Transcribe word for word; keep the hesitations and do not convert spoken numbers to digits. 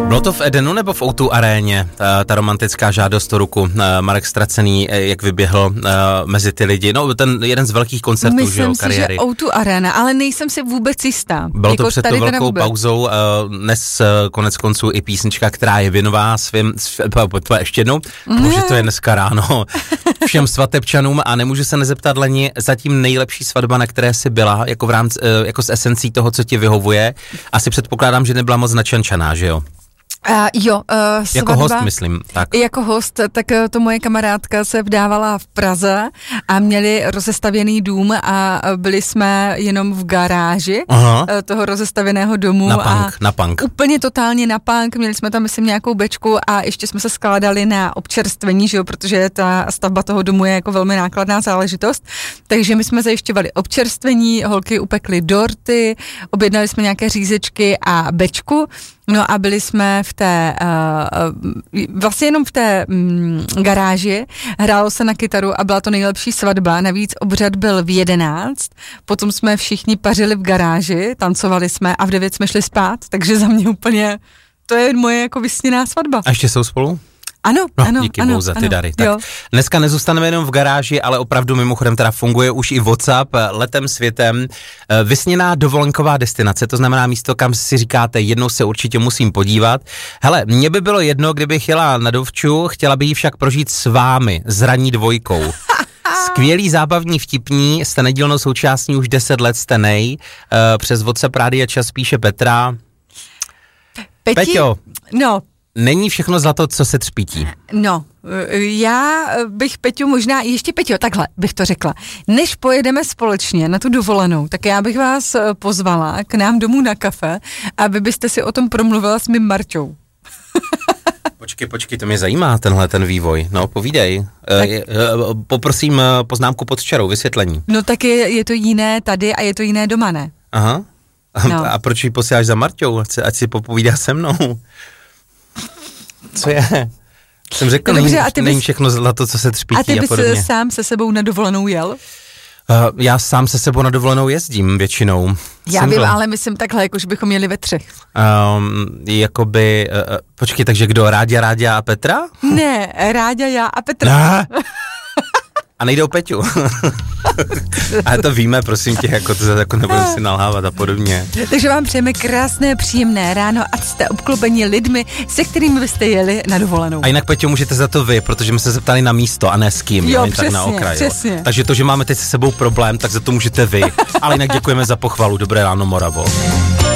Bylo to v Edenu nebo v ó dva aréně, ta, ta romantická žádost o ruku? Marek Ztracený, jak vyběhl uh, mezi ty lidi. No, ten jeden z velkých koncertů, Myslím že jo, si, kariéry. že ó dva Arena, ale nejsem si vůbec jistá. Bylo jako to před tou velkou pauzou. Uh, dnes uh, konec konců i písnička, která je věnová svým, svým ještě jednou, protože to je dneska ráno, všem svatebčanům a nemůžu se nezeptat, Leni, zatím nejlepší svatba, na které jsi byla, jako v rámci, uh, jako s esencí toho, co ti vyhovuje. Asi předpokládám, že nebyla moc načančaná, že jo? Uh, jo, uh, svatba, jako host, myslím. Tak. Jako host, tak to moje kamarádka se vdávala v Praze a měli rozestavěný dům a byli jsme jenom v garáži Aha. toho rozestavěného domu. Na punk, a na punk. Úplně totálně na punk, měli jsme tam, myslím, nějakou bečku a ještě jsme se skládali na občerstvení, že jo, protože ta stavba toho domu je jako velmi nákladná záležitost, takže my jsme zajišťovali občerstvení, holky upekly dorty, objednali jsme nějaké řízečky a bečku. No a byli jsme v té, uh, vlastně jenom v té um, garáži, hrálo se na kytaru a byla to nejlepší svatba, navíc obřad byl v jedenáct, potom jsme všichni pařili v garáži, tancovali jsme a v devět jsme šli spát, takže za mě úplně, to je moje jako vysněná svatba. A ještě jsou spolu? Ano, no, ano, díky ano, bohu za ty ano, dary. Tak jo. Dneska nezůstaneme jenom v garáži, ale opravdu mimochodem teda funguje už i WhatsApp letem světem. Vysněná dovolenková destinace, to znamená místo, kam si říkáte, jednou se určitě musím podívat. Hele, mně by bylo jedno, kdybych jela na Dovču, chtěla bych ji však prožít s vámi, s ranní dvojkou. Skvělý, zábavní, vtipní, jste nedílnou součástí už deset let, jste nej. Přes WhatsApp Rádia Čas píše Petra. Peti? Peťo. No. Není všechno zlato, co se třpítí. No, já bych, Peťo, možná, ještě Peťo, takhle bych to řekla. Než pojedeme společně na tu dovolenou, tak já bych vás pozvala k nám domů na kafe, aby byste si o tom promluvila s mým Marťou. Počkej, počkej, to mě zajímá, tenhle ten vývoj. No, povídej. Tak. E, poprosím poznámku pod čarou, vysvětlení. No tak je, je to jiné tady a je to jiné doma, ne? Aha. No. A proč ji posíláš za Marťou? Ať si popovídá se mnou. Co je? Jsem řekl, no, není, bys, není všechno zlato, co se třpítí a podobně. A ty bys sám se sebou na dovolenou jel? Uh, já sám se sebou na dovolenou jezdím většinou. Já vím, ale myslím takhle, jako že bychom jeli ve třech. Um, jakoby, uh, počkej, takže kdo? Ráďa, Ráďa a Petra? Ne, Ráďa, já a Petra. Ne. A nejde o Peťu. Ale to víme, prosím tě, jako to jako nebudeme si nalhávat a podobně. Takže vám přejeme krásné, příjemné ráno a jste obklopeni lidmi, se kterými byste jeli na dovolenou. A jinak, Peťo, můžete za to vy, protože jsme se zeptali na místo a ne s kým. Jo, jen přesně, tak na okraj, přesně. Jo. Takže to, že máme teď se sebou problém, tak za to můžete vy. Ale jinak děkujeme za pochvalu. Dobré ráno, Moravo.